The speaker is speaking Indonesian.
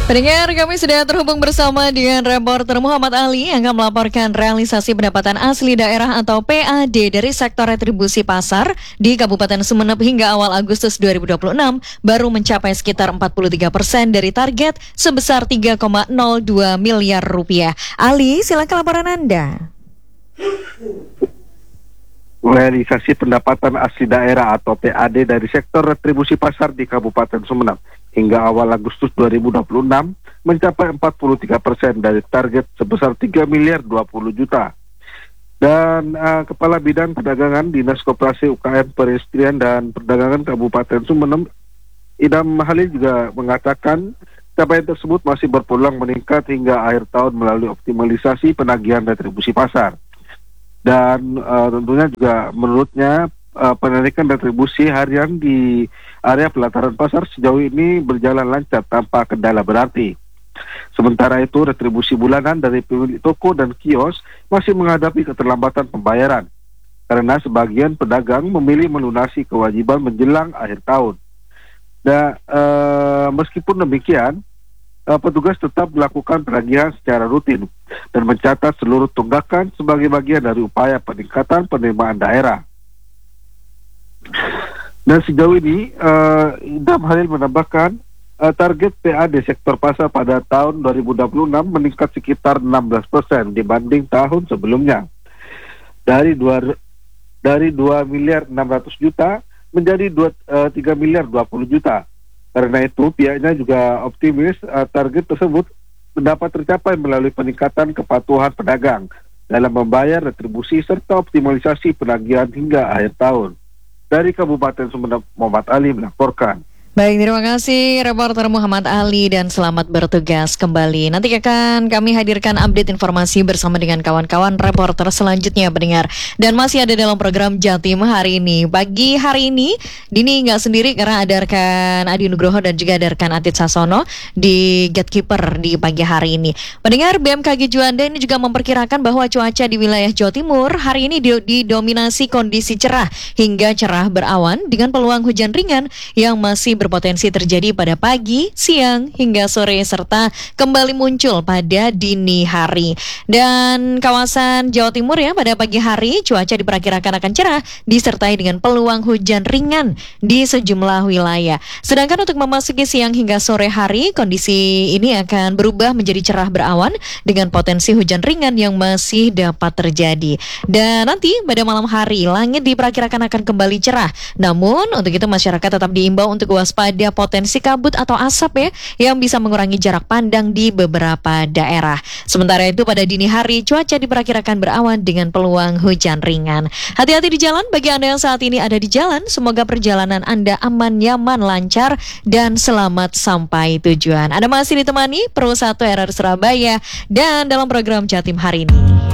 Pendengar, kami sudah terhubung bersama dengan reporter Muhammad Ali yang akan melaporkan realisasi pendapatan asli daerah atau PAD dari sektor retribusi pasar di Kabupaten Sumeneb hingga awal Agustus 2026 baru mencapai sekitar 43% dari target sebesar 3,02 miliar rupiah. Ali, silakan laporan Anda. Realisasi pendapatan asli daerah atau PAD dari sektor retribusi pasar di Kabupaten Sumeneb hingga awal Agustus 2026 mencapai 43% dari target sebesar 3 miliar 20 juta. Dan Kepala Bidang Perdagangan Dinas Koperasi UKM Perindustrian dan Perdagangan Kabupaten Sumeneb, Idam Halil juga mengatakan capaian tersebut masih berpeluang meningkat hingga akhir tahun melalui optimalisasi penagihan retribusi pasar. Dan tentunya juga menurutnya penarikan retribusi harian di area pelataran pasar sejauh ini berjalan lancar tanpa kendala berarti. Sementara itu retribusi bulanan dari pemilik toko dan kios masih menghadapi keterlambatan pembayaran karena sebagian pedagang memilih melunasi kewajiban menjelang akhir tahun. Dan meskipun demikian, petugas tetap melakukan penagihan secara rutin dan mencatat seluruh tunggakan sebagai bagian dari upaya peningkatan penerimaan daerah. Dan sejauh ini, Idam Halil menambahkan target PAD sektor pasar pada tahun 2026 meningkat sekitar 16% dibanding tahun sebelumnya. Dari 2 miliar 600 juta menjadi 3 miliar 20 juta. Karena itu pihaknya juga optimis target tersebut dapat tercapai melalui peningkatan kepatuhan pedagang dalam membayar retribusi serta optimalisasi penagihan hingga akhir tahun. Dari Kabupaten Sumeneb, Muhammad Ali melaporkan. Baik, terima kasih reporter Muhammad Ali dan selamat bertugas kembali. Nanti akan kami hadirkan update informasi bersama dengan kawan-kawan reporter selanjutnya, pendengar. Dan masih ada dalam program Jatim hari ini. Pagi hari ini, Dini nggak sendiri karena ada rekan Adi Nugroho dan juga ada rekan Atit Sasono di Gatekeeper di pagi hari ini. Pendengar, BMKG Juanda ini juga memperkirakan bahwa cuaca di wilayah Jawa Timur hari ini didominasi kondisi cerah hingga cerah berawan dengan peluang hujan ringan yang masih berpotensi terjadi pada pagi, siang, hingga sore serta kembali muncul pada dini hari. Dan kawasan Jawa Timur ya pada pagi hari cuaca diperkirakan akan cerah disertai dengan peluang hujan ringan di sejumlah wilayah. Sedangkan untuk memasuki siang hingga sore hari kondisi ini akan berubah menjadi cerah berawan dengan potensi hujan ringan yang masih dapat terjadi. Dan nanti pada malam hari langit diperkirakan akan kembali cerah. Namun untuk itu masyarakat tetap diimbau untuk waspada potensi kabut atau asap ya yang bisa mengurangi jarak pandang di beberapa daerah. Sementara itu pada dini hari cuaca diperkirakan berawan dengan peluang hujan ringan. Hati-hati di jalan bagi Anda yang saat ini ada di jalan. Semoga perjalanan Anda aman, nyaman, lancar dan selamat sampai tujuan. Anda masih ditemani Pro 1 RR Surabaya dan dalam program Jatim hari ini.